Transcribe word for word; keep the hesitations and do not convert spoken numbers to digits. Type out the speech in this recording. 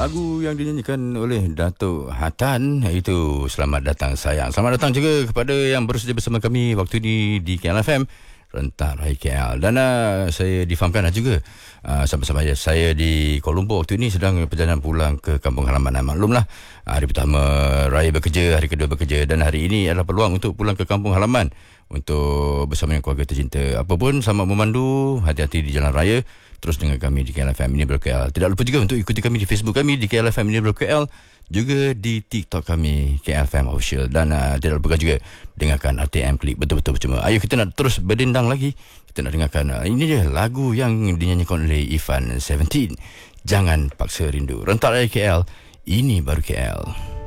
Lagu yang dinyanyikan oleh Datuk Hatan, iaitu Selamat Datang Sayang. Selamat datang juga kepada yang bersedia bersama kami waktu ini di K L F M Rentak Raya K L. Dan uh, saya difahamkan juga uh, sama-sama saya di Kuala Lumpur waktu ini sedang perjalanan pulang ke kampung halaman. Maklumlah, hari pertama raya bekerja, hari kedua bekerja, dan hari ini adalah peluang untuk pulang ke kampung halaman untuk bersama dengan keluarga tercinta. Apapun, selamat memandu, hati-hati di jalan raya. Terus dengan kami di K L F M Enable K L. Tidak lupa juga untuk ikuti kami di Facebook kami di K L F M Enable K L, juga di TikTok kami K L F M Official, dan uh, tidak lupa juga dengarkan R T M Klik betul-betul percuma. Ayo kita nak terus berdendang lagi. Kita nak dengarkan uh, ini dia lagu yang dinyanyikan oleh Ifan Seventeen, Jangan Paksa Rindu. Rentak Raya K L, ini baru K L.